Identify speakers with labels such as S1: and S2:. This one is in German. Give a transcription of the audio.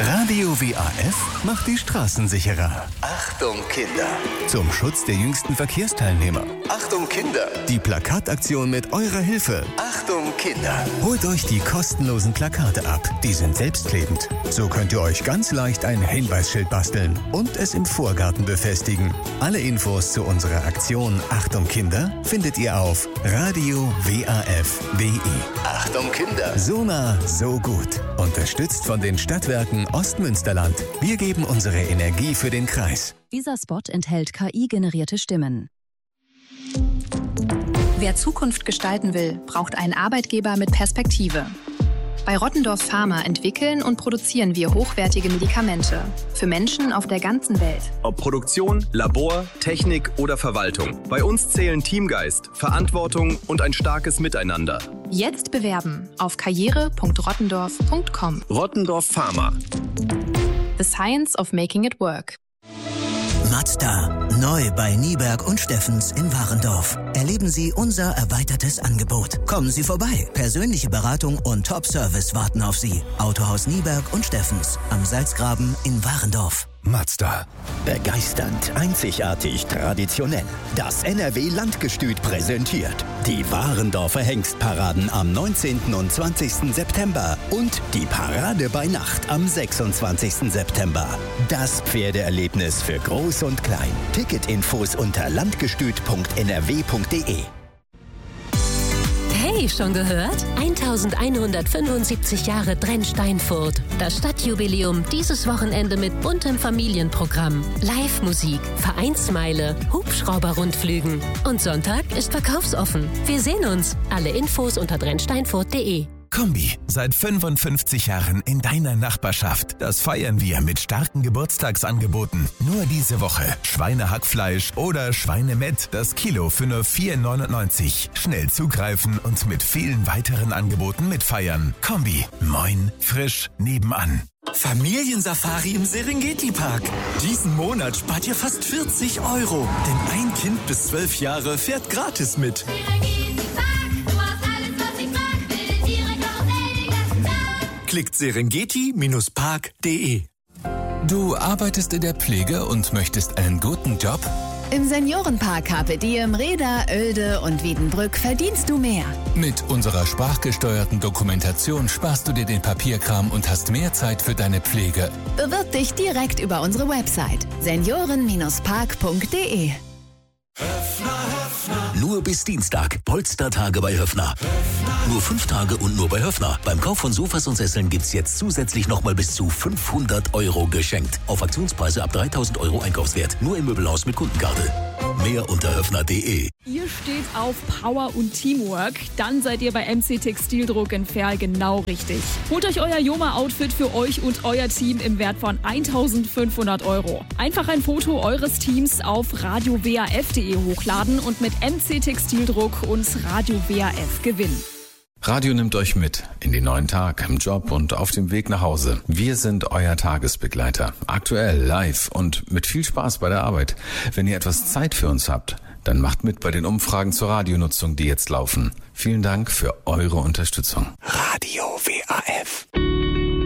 S1: Radio WAF macht die Straßen sicherer. Achtung Kinder! Zum Schutz der jüngsten Verkehrsteilnehmer. Achtung Kinder! Die Plakataktion mit eurer Hilfe. Achtung Kinder! Holt euch die kostenlosen Plakate ab. Die sind selbstklebend. So könnt ihr euch ganz leicht ein Hinweisschild basteln und es im Vorgarten befestigen. Alle Infos zu unserer Aktion Achtung Kinder findet ihr auf Radio WAF.de. Achtung Kinder! So nah, so gut. Unterstützt von den Stadtwerken Ostmünsterland. Wir geben unsere Energie für den Kreis.
S2: Dieser Spot enthält KI-generierte Stimmen. Wer Zukunft gestalten will, braucht einen Arbeitgeber mit Perspektive. Bei Rottendorf Pharma entwickeln und produzieren wir hochwertige Medikamente für Menschen auf der ganzen Welt.
S3: Ob Produktion, Labor, Technik oder Verwaltung. Bei uns zählen Teamgeist, Verantwortung und ein starkes Miteinander.
S2: Jetzt bewerben auf karriere.rottendorf.com.
S3: Rottendorf Pharma.
S2: The Science of Making It Work.
S4: Mazda, neu bei Nieberg und Steffens in Warendorf. Erleben Sie unser erweitertes Angebot. Kommen Sie vorbei. Persönliche Beratung und Top-Service warten auf Sie. Autohaus Nieberg und Steffens am Salzgraben in Warendorf.
S5: Mazda. Begeisternd, einzigartig, traditionell. Das NRW-Landgestüt präsentiert die Warendorfer Hengstparaden am 19. und 20. September und die Parade bei Nacht am 26. September. Das Pferdeerlebnis für Groß und Klein. Ticketinfos unter landgestüt.nrw.de.
S6: Hey, schon gehört? 1175 Jahre Drenn-Steinfurt. Das Stadtjubiläum dieses Wochenende mit buntem Familienprogramm. Live-Musik, Vereinsmeile, Hubschrauber-Rundflügen. Und Sonntag ist verkaufsoffen. Wir sehen uns. Alle Infos unter drennsteinfurt.de.
S7: Kombi, seit 55 Jahren in deiner Nachbarschaft. Das feiern wir mit starken Geburtstagsangeboten. Nur diese Woche Schweinehackfleisch oder Schweinemett, das Kilo für nur 4,99. Schnell zugreifen und mit vielen weiteren Angeboten mitfeiern. Kombi, moin, frisch, nebenan.
S8: Familiensafari im Serengeti-Park. Diesen Monat spart ihr fast 40 €, denn ein Kind bis 12 Jahre fährt gratis mit. Klickt serengeti-park.de.
S5: Du arbeitest in der Pflege und möchtest einen guten Job?
S9: Im Seniorenpark Carpe Diem, Reda, Oelde und Wiedenbrück verdienst du mehr.
S5: Mit unserer sprachgesteuerten Dokumentation sparst du dir den Papierkram und hast mehr Zeit für deine Pflege.
S9: Bewirb dich direkt über unsere Website senioren-park.de.
S10: Nur bis Dienstag. Polstertage bei Höffner. Nur 5 Tage und nur bei Höffner. Beim Kauf von Sofas und Sesseln gibt's jetzt zusätzlich nochmal bis zu 500 € geschenkt. Auf Aktionspreise ab 3.000 € Einkaufswert. Nur im Möbelhaus mit Kundenkarte. Mehr unter höffner.de.
S11: Ihr steht auf Power und Teamwork, dann seid ihr bei MC Textildruck in Verl genau richtig. Holt euch euer Joma-Outfit für euch und euer Team im Wert von 1.500 €. Einfach ein Foto eures Teams auf radiowaf.de hochladen und mit MC Textildruck und Radio WAF gewinnen.
S5: Radio nimmt euch mit in den neuen Tag, im Job und auf dem Weg nach Hause. Wir sind euer Tagesbegleiter. Aktuell, live und mit viel Spaß bei der Arbeit. Wenn ihr etwas Zeit für uns habt, dann macht mit bei den Umfragen zur Radionutzung, die jetzt laufen. Vielen Dank für eure Unterstützung.
S1: Radio